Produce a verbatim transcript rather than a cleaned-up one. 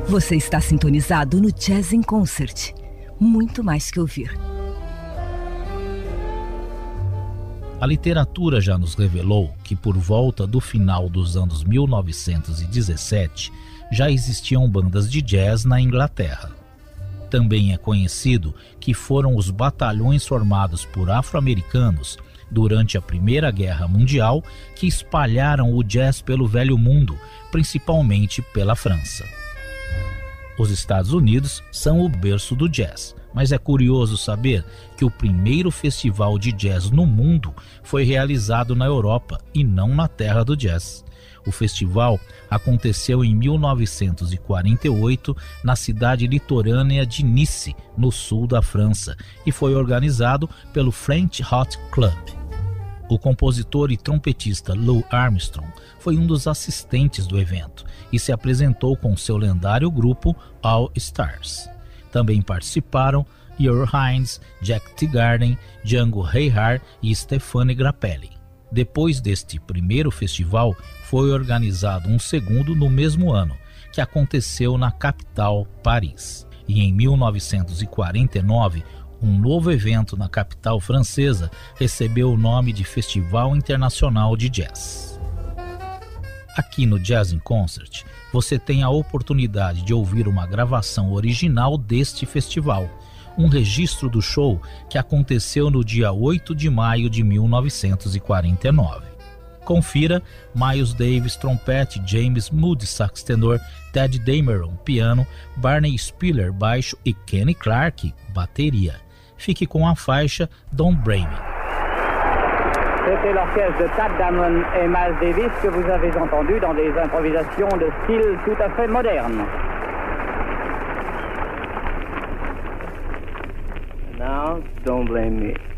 Você está sintonizado no Jazz in Concert. Muito mais que ouvir. A literatura já nos revelou que por volta do final dos anos mil novecentos e dezessete já existiam bandas de jazz na Inglaterra. Também é conhecido que foram os batalhões formados por afro-americanos durante a Primeira Guerra Mundial que espalharam o jazz pelo Velho Mundo, principalmente pela França. Os Estados Unidos são o berço do jazz, mas é curioso saber que o primeiro festival de jazz no mundo foi realizado na Europa e não na terra do jazz. O festival aconteceu em mil novecentos e quarenta e oito na cidade litorânea de Nice, no sul da França, e foi organizado pelo French Hot Club. O compositor e trompetista Lou Armstrong foi um dos assistentes do evento e se apresentou com seu lendário grupo All Stars. Também participaram Earl Hines, Jack Teagarden, Django Reinhardt e Stéphane Grappelli. Depois deste primeiro festival, foi organizado um segundo no mesmo ano, que aconteceu na capital, Paris. E em mil novecentos e quarenta e nove, um novo evento na capital francesa recebeu o nome de Festival Internacional de Jazz. Aqui no Jazz in Concert, você tem a oportunidade de ouvir uma gravação original deste festival, um registro do show que aconteceu no dia oito de maio de mil novecentos e quarenta e nove. Confira Miles Davis, trompete, James Moody, sax tenor, Ted Dameron, piano, Barney Spiller, baixo e Kenny Clarke, bateria. Fique com a faixa Don't Blame Me. C'était l'orchestre de Tad Damon et Miles Davis que vous avez entendu dans des improvisations de style tout à fait moderne. Now, don't blame me.